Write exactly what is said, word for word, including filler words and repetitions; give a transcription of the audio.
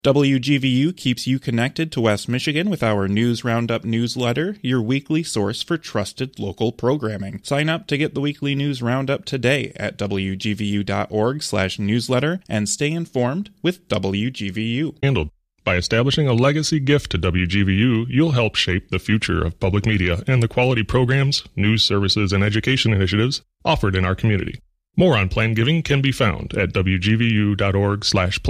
W G V U keeps you connected to West Michigan with our News Roundup newsletter, your weekly source for trusted local programming. Sign up to get the weekly News Roundup today at w g v u dot org slash newsletter and stay informed with W G V U. Handled. By establishing a legacy gift to W G V U, you'll help shape the future of public media and the quality programs, news services, and education initiatives offered in our community. More on plan giving can be found at w g v u dot org slash plan.